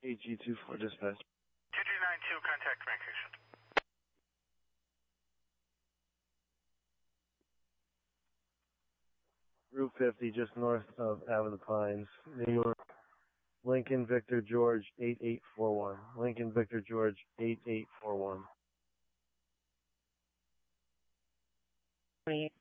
AG24 dispatch. 2292, contact communication. Route 50, just north of Ave of the Pines, New York. Lincoln Victor George 8841. Lincoln Victor George 8841.